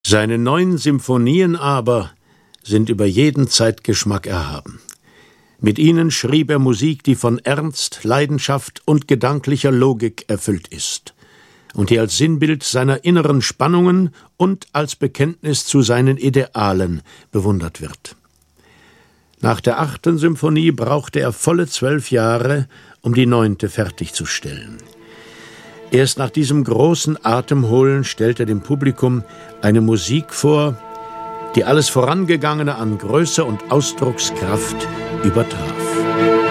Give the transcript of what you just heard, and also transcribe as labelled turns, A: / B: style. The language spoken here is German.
A: Seine 9 Symphonien aber sind über jeden Zeitgeschmack erhaben. Mit ihnen schrieb er Musik, die von Ernst, Leidenschaft und gedanklicher Logik erfüllt ist und die als Sinnbild seiner inneren Spannungen und als Bekenntnis zu seinen Idealen bewundert wird. Nach der 8. Symphonie brauchte er volle 12 Jahre, um die 9. fertigzustellen. Erst nach diesem großen Atemholen stellt er dem Publikum eine Musik vor, die alles Vorangegangene an Größe und Ausdruckskraft übertraf.